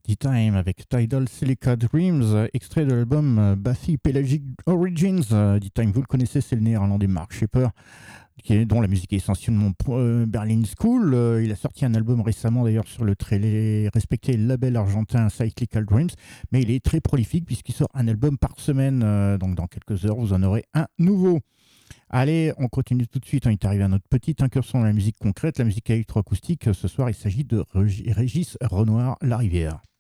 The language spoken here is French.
D-Time avec Tidal Silica Dreams, extrait de l'album Bathy Pelagic Origins. D-Time, vous le connaissez, c'est le néerlandais Mark Shepper, dont la musique est essentiellement Berlin School. Il a sorti un album récemment d'ailleurs sur le très respecté label argentin Cyclical Dreams, mais il est très prolifique puisqu'il sort un album par semaine. Donc dans quelques heures, vous en aurez un nouveau. Allez, on continue tout de suite. On est arrivé à notre petite incursion dans la musique concrète, la musique électroacoustique. Ce soir, il s'agit de Régis Renoir, La Rivière.